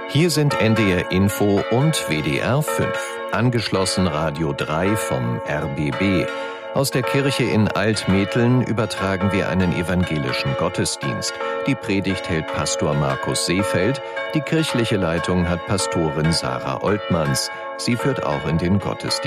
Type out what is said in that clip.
Hier sind NDR Info und WDR 5. Angeschlossen Radio 3 vom RBB. Aus der Kirche in Altmetteln übertragen wir einen evangelischen Gottesdienst. Die Predigt hält Pastor Markus Seefeld. Die kirchliche Leitung hat Pastorin Sarah Oltmanns. Sie führt auch in den Gottesdienst